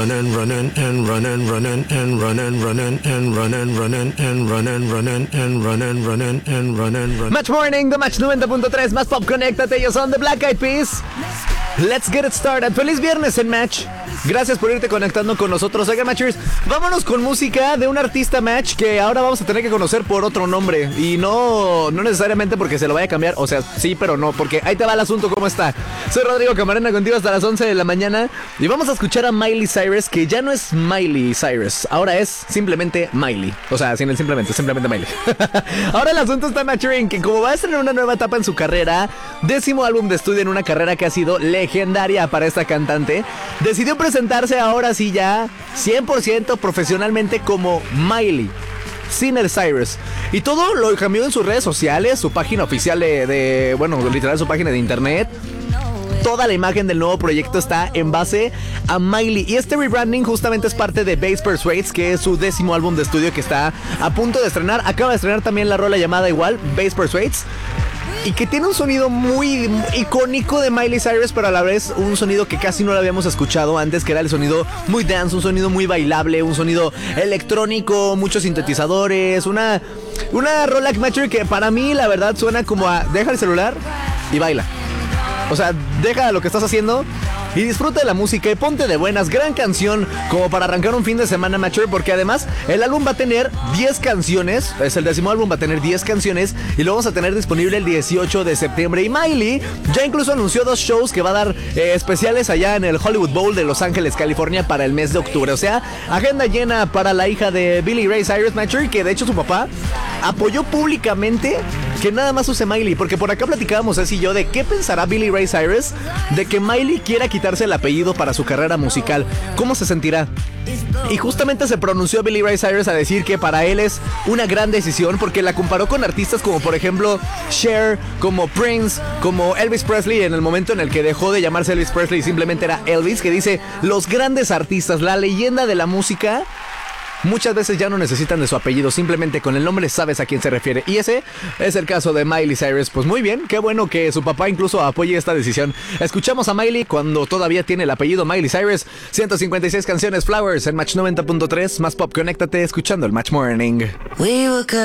Match Morning, The Match 90.3, más pop, conéctate, ellos son The Black Eyed Peas. Let's get it started. Feliz viernes en Match. Gracias por irte conectando con nosotros. Oigan, Matchers, vámonos con música de un artista, Match, que ahora vamos a tener que conocer por otro nombre. Y no necesariamente porque se lo vaya a cambiar. O sea, sí, pero no, porque ahí te va el asunto, ¿cómo está? Soy Rodrigo Camarena, contigo hasta las 11 de la mañana. Y vamos a escuchar a Miley Cyrus, que ya no es Miley Cyrus. Ahora es simplemente Miley. O sea, sin el simplemente Miley. Ahora el asunto está, Matchering, que como va a estrenar una nueva etapa en su carrera, 10º álbum de estudio en una carrera que ha sido legendaria para esta cantante, decidió presentarse ahora sí ya 100% profesionalmente como Miley Cyrus. Y todo lo cambió en sus redes sociales, su página oficial bueno, literal su página de internet. Toda la imagen del nuevo proyecto está en base a Miley. Y este rebranding justamente es parte de Bass Persuades, que es su 10º álbum de estudio que está a punto de estrenar. Acaba de estrenar también la rola llamada igual, Bass Persuades, y que tiene un sonido muy icónico de Miley Cyrus, pero a la vez un sonido que casi no lo habíamos escuchado antes, que era el sonido muy dance, un sonido muy bailable, un sonido electrónico, muchos sintetizadores, una rola que para mí la verdad suena como a deja el celular y baila. O sea, deja lo que estás haciendo y disfruta de la música y ponte de buenas. Gran canción como para arrancar un fin de semana, Mature, porque además el álbum va a tener 10 canciones. Es el 10º álbum, va a tener 10 canciones y lo vamos a tener disponible el 18 de septiembre. Y Miley ya incluso anunció 2 shows que va a dar especiales allá en el Hollywood Bowl de Los Ángeles, California, para el mes de octubre. O sea, agenda llena para la hija de Billy Ray Cyrus, Mature, que de hecho su papá apoyó públicamente que nada más use Miley, porque por acá platicábamos así yo de qué pensará Billy Ray Cyrus de que Miley quiera quitarse el apellido para su carrera musical. ¿Cómo se sentirá? Y justamente se pronunció Billy Ray Cyrus a decir que para él es una gran decisión, porque la comparó con artistas como por ejemplo Cher, como Prince, como Elvis Presley, en el momento en el que dejó de llamarse Elvis Presley y simplemente era Elvis, que dice, los grandes artistas, la leyenda de la música, muchas veces ya no necesitan de su apellido, simplemente con el nombre sabes a quién se refiere. Y ese es el caso de Miley Cyrus. Pues muy bien, qué bueno que su papá incluso apoye esta decisión. Escuchamos a Miley cuando todavía tiene el apellido Miley Cyrus. 156 canciones, Flowers en Match 90.3. Más pop, conéctate escuchando el Match Morning.